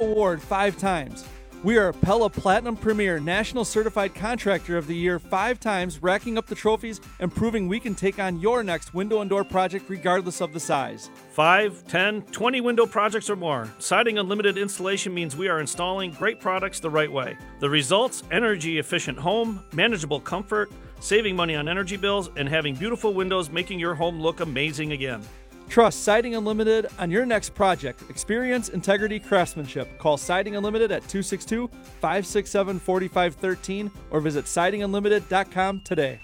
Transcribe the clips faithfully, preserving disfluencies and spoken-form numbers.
award five times. We are Pella Platinum Premier National Certified Contractor of the Year five times, racking up the trophies and proving we can take on your next window and door project regardless of the size. Five, ten, twenty window projects or more. Siding Unlimited installation means we are installing great products the right way. The results: energy-efficient home, manageable comfort, saving money on energy bills, and having beautiful windows making your home look amazing again. Trust Siding Unlimited on your next project. Experience, integrity, craftsmanship. Call Siding Unlimited at two six two, five six seven, four five one three or visit siding unlimited dot com today.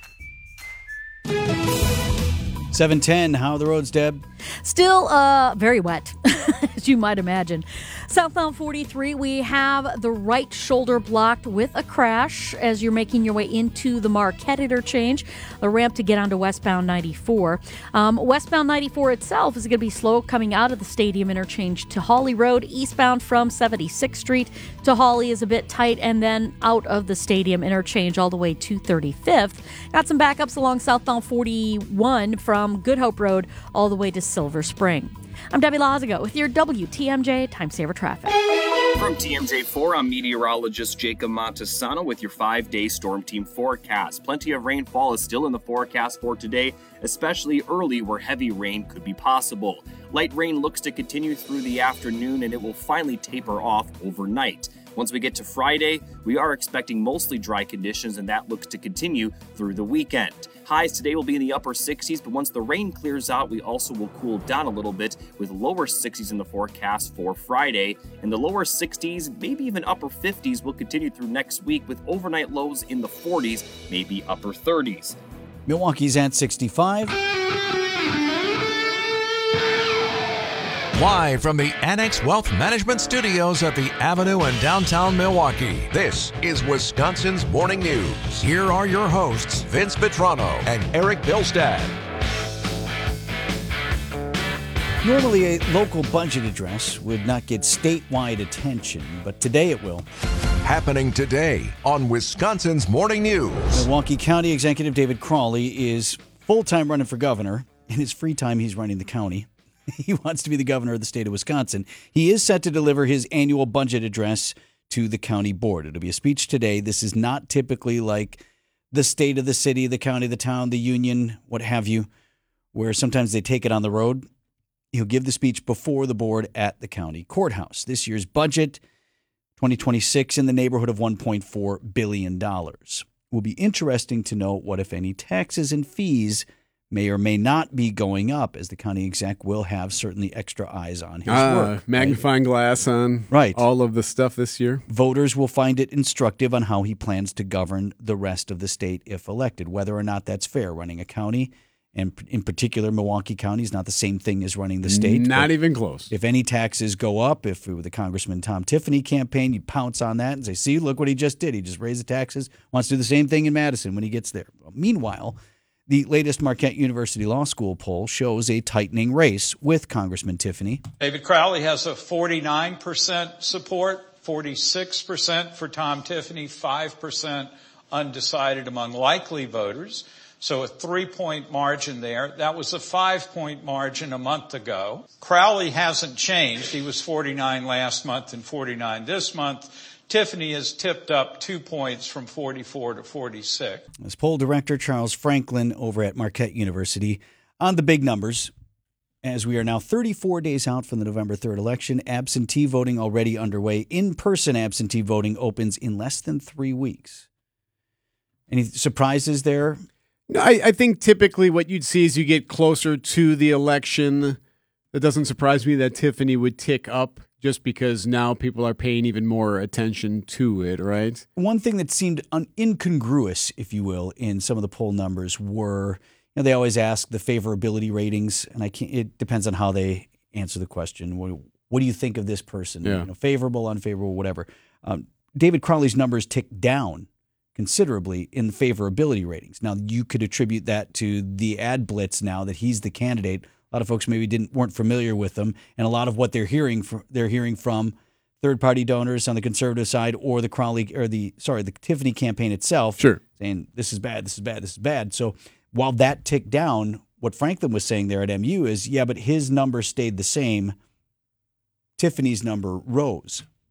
seven ten, how are the roads, Deb? Still uh, very wet, as you might imagine. Southbound forty-three, we have the right shoulder blocked with a crash as you're making your way into the Marquette interchange. The ramp to get onto westbound ninety-four. Um, westbound ninety-four itself is going to be slow coming out of the Stadium interchange to Hawley Road. Eastbound from seventy-sixth Street to Hawley is a bit tight, and then out of the Stadium interchange all the way to thirty-fifth. Got some backups along southbound forty-one from Good Hope Road all the way to Silver Spring. I'm Debbie Lazago with your W T M J Time Saver Traffic. From T M J four, I'm meteorologist Jacob Montesano with your five-day storm team forecast. Plenty of rainfall is still in the forecast for today, especially early where heavy rain could be possible. Light rain looks to continue through the afternoon, and it will finally taper off overnight. Once we get to Friday, we are expecting mostly dry conditions, and that looks to continue through the weekend. Highs today will be in the upper sixties, but once the rain clears out, we also will cool down a little bit with lower sixties in the forecast for Friday. And the lower sixties, maybe even upper fifties, will continue through next week with overnight lows in the forties, maybe upper thirties. Milwaukee's at sixty-five. Live from the Annex Wealth Management Studios at the Avenue in downtown Milwaukee, this is Wisconsin's Morning News. Here are your hosts, Vince Petrano and Eric Bilstad. Normally, a local budget address would not get statewide attention, but today it will. Happening today on Wisconsin's Morning News. Milwaukee County Executive David Crowley is full-time running for governor. In his free time, he's running the county. He wants to be the governor of the state of Wisconsin. He is set to deliver his annual budget address to the county board. It'll be a speech today. This is not typically like the state of the city, the county, the town, the union, what have you, where sometimes they take it on the road. He'll give the speech before the board at the county courthouse. This year's budget, twenty twenty-six, in the neighborhood of one point four billion dollars. It will be interesting to know what, if any, taxes and fees may or may not be going up, as the county exec will have certainly extra eyes on his uh, work. Magnifying right? glass on right. all of the stuff this year. Voters will find it instructive on how he plans to govern the rest of the state if elected, whether or not that's fair. Running a county, and in particular Milwaukee County, is not the same thing as running the state. Not even close. If any taxes go up, if it were the Congressman Tom Tiffany campaign, you'd pounce on that and say, see, look what he just did. He just raised the taxes, wants to do the same thing in Madison when he gets there. Well, meanwhile, the latest Marquette University Law School poll shows a tightening race with Congressman Tiffany. David Crowley has a forty-nine percent support, forty-six percent for Tom Tiffany, five percent undecided among likely voters. So a three-point margin there. That was a five-point margin a month ago. Crowley hasn't changed. He was forty-nine last month and forty-nine this month. Tiffany has tipped up two points from forty-four to forty-six. As poll director Charles Franklin over at Marquette University on the big numbers, as we are now thirty-four days out from the November third election, absentee voting already underway. In-person absentee voting opens in less than three weeks. Any surprises there? I, I think typically what you'd see is you get closer to the election. It doesn't surprise me that Tiffany would tick up just because now people are paying even more attention to it, right? One thing that seemed un- incongruous, if you will, in some of the poll numbers were, you know, they always ask the favorability ratings, and I can't, it depends on how they answer the question. What, what do you think of this person? Yeah. You know, favorable, unfavorable, whatever. Um, David Crowley's numbers ticked down considerably in the favorability ratings. Now, you could attribute that to the ad blitz now that he's the candidate. A lot of folks maybe didn't weren't familiar with them, and a lot of what they're hearing from, they're hearing from third-party donors on the conservative side, or the Crowley or the sorry the Tiffany campaign itself, sure, saying this is bad, this is bad, this is bad. So while that ticked down, what Franklin was saying there at M U is, yeah, but his number stayed the same. Tiffany's number rose.